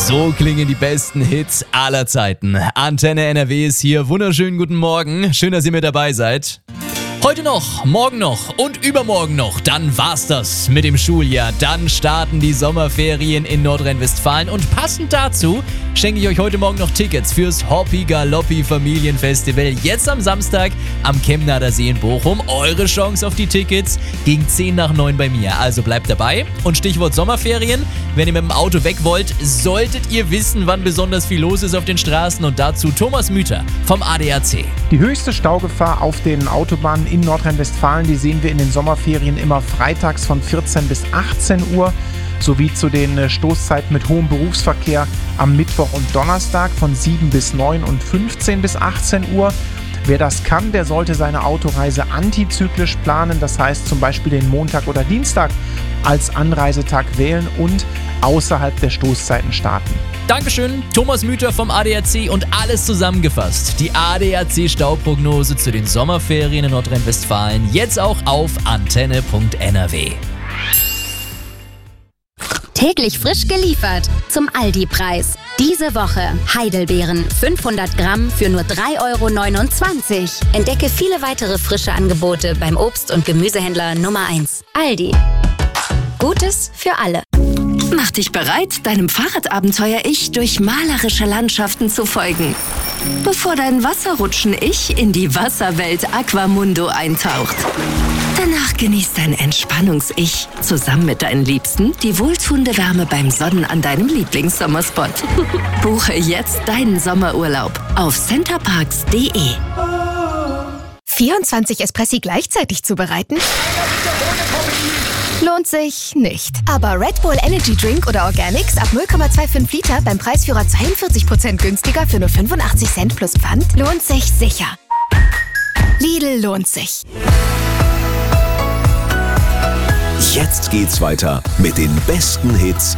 So klingen die besten Hits aller Zeiten. Antenne NRW ist hier. Wunderschönen guten Morgen. Schön, dass ihr mit dabei seid. Heute noch, morgen noch und übermorgen noch. Dann war's das mit dem Schuljahr. Dann starten die Sommerferien in Nordrhein-Westfalen. Und passend dazu schenke ich euch heute Morgen noch Tickets fürs Hoppi Galoppi Familienfestival. Jetzt am Samstag am Chemnader See in Bochum. Eure Chance auf die Tickets gegen 10 nach 9 bei mir. Also bleibt dabei. Und Stichwort Sommerferien. Wenn ihr mit dem Auto weg wollt, solltet ihr wissen, wann besonders viel los ist auf den Straßen. Und dazu Thomas Müther vom ADAC. Die höchste Staugefahr auf den Autobahnen in Nordrhein-Westfalen, die sehen wir in den Sommerferien immer freitags von 14 bis 18 Uhr, sowie zu den Stoßzeiten mit hohem Berufsverkehr am Mittwoch und Donnerstag von 7 bis 9 und 15 bis 18 Uhr. Wer das kann, der sollte seine Autoreise antizyklisch planen, das heißt zum Beispiel den Montag oder Dienstag als Anreisetag wählen und außerhalb der Stoßzeiten starten. Dankeschön, Thomas Müther vom ADAC und alles zusammengefasst. Die ADAC-Stauprognose zu den Sommerferien in Nordrhein-Westfalen jetzt auch auf antenne.nrw. Täglich frisch geliefert zum Aldi-Preis. Diese Woche Heidelbeeren 500 Gramm für nur 3,29 €. Entdecke viele weitere frische Angebote beim Obst- und Gemüsehändler Nummer 1. Aldi. Gutes für alle. Mach dich bereit, deinem Fahrradabenteuer-Ich durch malerische Landschaften zu folgen. Bevor dein Wasserrutschen-Ich in die Wasserwelt Aquamundo eintaucht. Danach genießt dein Entspannungs-Ich zusammen mit deinen Liebsten die wohltuende Wärme beim Sonnen an deinem Lieblingssommerspot. Buche jetzt deinen Sommerurlaub auf centerparks.de. 24 Espressi gleichzeitig zubereiten? Lohnt sich nicht. Aber Red Bull Energy Drink oder Organics ab 0,25 Liter beim Preisführer 42% günstiger für nur 85 Cent plus Pfand lohnt sich sicher. Lidl lohnt sich. Jetzt geht's weiter mit den besten Hits